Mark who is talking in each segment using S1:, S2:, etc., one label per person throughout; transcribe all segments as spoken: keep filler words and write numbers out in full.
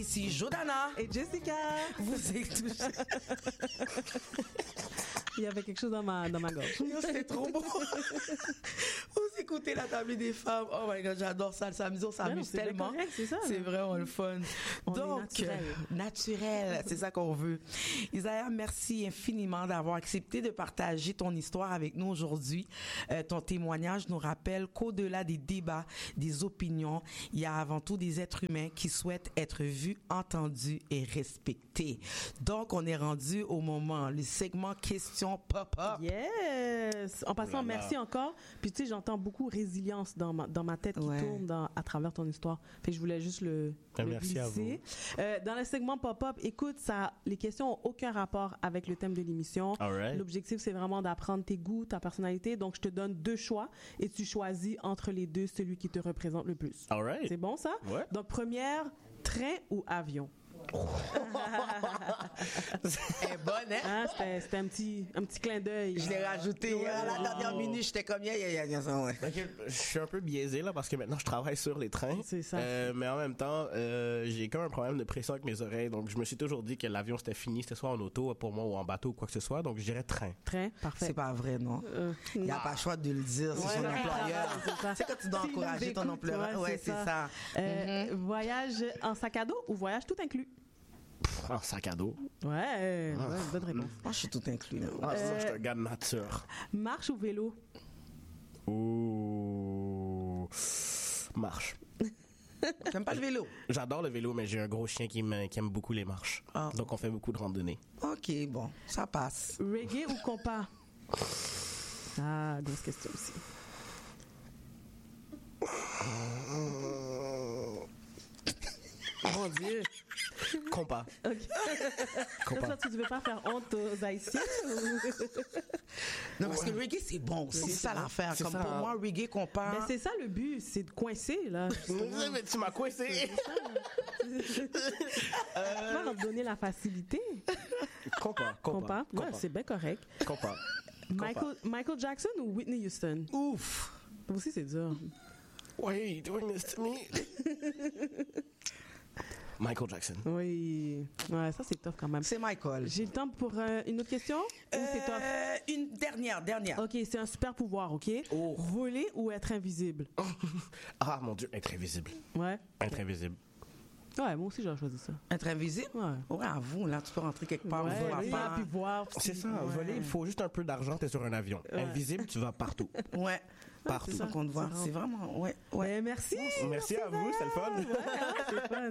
S1: Ici Jordana
S2: et Jessica.
S1: Vous êtes touchés.
S2: Il y avait quelque chose dans ma, dans ma gorge.
S1: C'est trop beau. Vous écoutez la table des femmes. Oh my God, j'adore ça. Le samedi, on s'amuse
S2: c'est
S1: tellement.
S2: Correct, c'est ça.
S1: C'est vraiment le fun.
S2: On
S1: Donc,
S2: est naturel.
S1: Euh, naturel, c'est ça qu'on veut. Isaiah, merci infiniment d'avoir accepté de partager ton histoire avec nous aujourd'hui. Euh, ton témoignage nous rappelle qu'au-delà des débats, des opinions, il y a avant tout des êtres humains qui souhaitent être vus, entendus et respectés. Donc, on est rendu au moment, le segment questions pop-up.
S2: Yes! En passant,
S3: Oh là là.
S2: merci encore. Puis tu sais, j'entends beaucoup résilience dans ma, dans ma tête qui
S1: Ouais.
S2: tourne dans, à travers ton histoire. Fait que je voulais juste le,
S3: Ah,
S2: le
S3: merci à
S2: glisser. Euh, dans le segment pop-up, écoute, ça, les questions ont aucun rapport avec le thème de l'émission.
S3: All right.
S2: L'objectif, c'est vraiment d'apprendre tes goûts, ta personnalité. Donc, je te donne deux choix et tu choisis entre les deux celui qui te représente le plus.
S3: All right.
S2: C'est bon, ça?
S3: Ouais.
S2: Donc, première, train ou avion?
S1: Elle est bonne, hein?
S2: Hein, c'était, c'était un petit, un petit clin d'œil.
S1: Je l'ai rajouté
S2: Ouais.
S1: à la dernière minute, j'étais comme, yeah, yeah, yeah, yeah, ça, ouais.
S3: Ok, je suis un peu biaisé là parce que maintenant je travaille sur les trains.
S2: C'est ça.
S3: Euh, mais en même temps, euh, j'ai comme un problème de pression avec mes oreilles, donc je me suis toujours dit que l'avion c'était fini, c'était soit en auto pour moi ou en bateau ou quoi que ce soit, donc je dirais train.
S2: Train, parfait.
S1: C'est pas vrai, non?
S2: Euh,
S1: Il n'y a pas le choix de le dire, c'est
S2: Ouais,
S1: son
S2: non,
S1: employeur.
S2: c'est ça.
S1: C'est quand tu dois
S2: S'il nous
S1: encourager ton
S2: écoute,
S1: employeur. Ouais, c'est ça.
S2: Euh, Voyage en sac à dos ou voyage tout inclus?
S3: Pff, en sac à dos.
S2: Ouais, ouais, bonne réponse.
S1: Moi, je suis tout inclus. là.
S3: Ah, ça,
S2: Euh,
S3: je suis un gars de nature.
S2: Marche ou vélo?
S3: Ouh. Marche.
S1: T'aimes pas le vélo?
S3: J'adore le vélo, mais j'ai un gros chien qui, me- qui aime beaucoup les marches.
S1: Ah.
S3: Donc on fait beaucoup de randonnées.
S1: OK, bon, ça passe.
S2: Reggae ou compas? Ah, grosse question aussi.
S3: Mon Dieu. Compas.
S2: Ok.
S3: Compas.
S2: Ça, tu ne veux pas faire honte aux Haïtiens?
S1: Non, parce que le reggae, c'est bon. C'est ça l'affaire.
S3: C'est
S1: Comme
S3: ça,
S1: pour
S3: hein.
S1: moi, reggae compare.
S2: Mais c'est ça le but, c'est de coincer, là.
S3: Mais tu m'as coincé.
S2: On va leur donner la facilité.
S3: Compas.
S2: Compas?
S3: Compas.
S2: Ouais, c'est bien correct.
S3: Compas.
S2: Michael, Michael Jackson ou Whitney Houston?
S1: Ouf!
S2: Ça aussi, c'est dur.
S3: Why are you doing this to me? Michael Jackson.
S2: Oui. Ouais, ça, c'est tough quand même.
S1: C'est Michael.
S2: J'ai le temps pour euh, une autre question? Ou c'est tough?
S1: Euh, une dernière, dernière.
S2: OK, c'est un super pouvoir, OK?
S1: Oh.
S2: Voler ou être invisible?
S3: Ah mon Dieu, être invisible.
S2: Ouais.
S3: Être invisible.
S2: Ouais, moi aussi, j'aurais choisi ça.
S1: Être invisible?
S2: Ouais.
S1: Ouais, avoue, là, tu peux rentrer quelque part.
S2: Ouais,
S1: où tu vas
S2: oui,
S1: faire.
S2: puis voir.
S3: C'est ça,
S2: Ouais.
S3: voler, il faut juste un peu d'argent, t'es sur un avion.
S2: Ouais.
S3: Invisible, tu vas partout.
S1: Ouais.
S3: Partout.
S1: C'est ça qu'on te voit.
S2: C'est
S1: C'est vraiment, ouais, ouais.
S2: Ouais, merci.
S3: Merci à vous, c'est le fun.
S2: Ouais, c'est fun.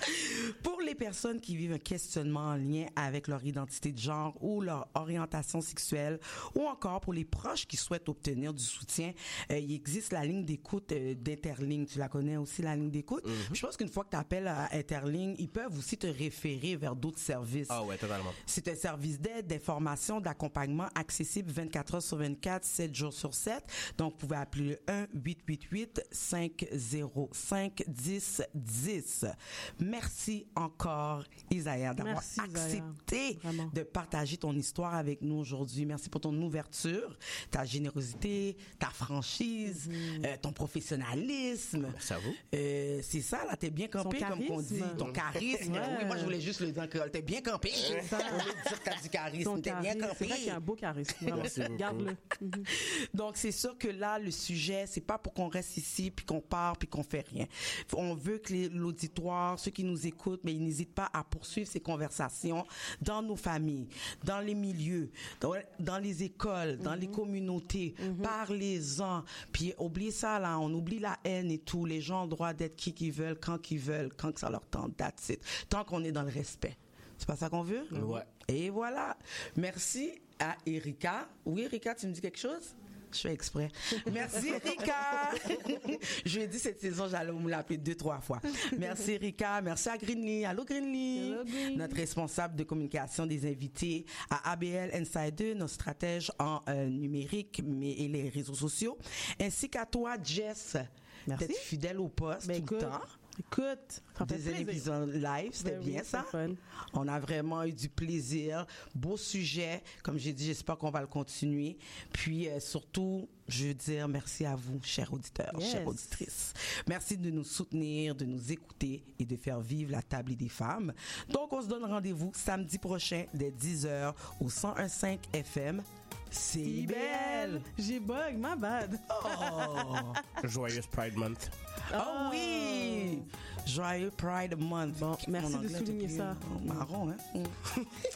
S1: Pour les personnes qui vivent un questionnement en lien avec leur identité de genre ou leur orientation sexuelle, ou encore pour les proches qui souhaitent obtenir du soutien, euh, il existe la ligne d'écoute euh, d'Interligne. Tu la connais aussi, la ligne d'écoute?
S3: Mm-hmm.
S1: Je pense qu'une fois que tu appelles à Interligne, ils peuvent aussi te référer vers d'autres services.
S3: Ah ouais, totalement.
S1: C'est un service d'aide, d'information, d'accompagnement accessible vingt-quatre heures sur vingt-quatre, sept jours sur sept. Donc, vous pouvez appeler le un huit huit huit cinq zéro cinq un zéro un zéro. Merci encore, Isaiah, d'avoir
S2: Merci, Isaiah.
S1: accepté
S2: Vraiment.
S1: de partager ton histoire avec nous aujourd'hui. Merci pour ton ouverture, ta générosité, ta franchise,
S2: Mm-hmm.
S1: euh, ton professionnalisme.
S3: Merci à vous.
S1: Euh, c'est ça, là, t'es bien campé,
S2: Son
S1: comme on dit.
S2: charisme.
S1: Ton charisme.
S2: Ouais.
S1: Oui, moi, je voulais juste le dire en créole. T'es bien campé.
S2: ça.
S1: On veut dire que t'as du charisme.
S2: Ton
S1: T'es bien
S2: charisme, c'est vrai
S1: campé.
S2: qu'il y a un beau charisme. Vraiment.
S3: Merci beaucoup.
S2: Garde-le.
S1: Donc, c'est sûr que là, le sujet, c'est pas pour qu'on reste ici, puis qu'on part, puis qu'on fait rien. On veut que les- l'auditoire, ceux qui nous écoutent, mais ils n'hésitent pas à poursuivre ces conversations dans nos familles, dans les milieux, dans, dans les écoles, dans les communautés. Parlez-en. Puis, oubliez ça, là. On oublie la haine et tout. Les gens ont le droit d'être qui qu'ils veulent, quand qu'ils veulent, quand que ça leur tente. That's it. Tant qu'on est dans le respect. C'est pas ça qu'on veut?
S3: Ouais.
S1: Et voilà. Merci à Erika. Oui, Erika, tu me dis quelque chose? Je fais exprès. Merci, Erika. Je lui ai dit cette saison, j'allais me l'appeler deux, trois fois. Merci, Erika. Merci à Greenly. Allô, Greenly.
S2: Hello, Green.
S1: Notre responsable de communication des invités, à A B L Insider, nos stratèges en euh, numérique mais, et les réseaux sociaux, ainsi qu'à toi, Jess,
S2: Merci.
S1: d'être fidèle au poste
S2: Ben,
S1: tout
S2: écoute,
S1: le temps.
S2: Écoute, ça fait
S1: Deuxième
S2: plaisir.
S1: épisode live, c'était
S2: Ben oui,
S1: bien
S2: c'est
S1: ça.
S2: fun.
S1: On a vraiment eu du plaisir, beau sujet. Comme j'ai dit, j'espère qu'on va le continuer. Puis euh, surtout, je veux dire merci à vous, chers auditeurs,
S2: Yes.
S1: chères auditrices. Merci de nous soutenir, de nous écouter et de faire vivre la table des femmes. Donc, on se donne rendez-vous samedi prochain dès dix heures au cent un virgule cinq F M. C'est belle.
S2: J'ai bug, ma bad.
S1: Oh,
S3: Joyeux Pride Month.
S1: oh oui! Joyeux Pride Month.
S2: Bon, merci
S1: Mon
S2: de
S1: anglais
S2: souligner
S1: était
S2: ça.
S1: plus marron, hein?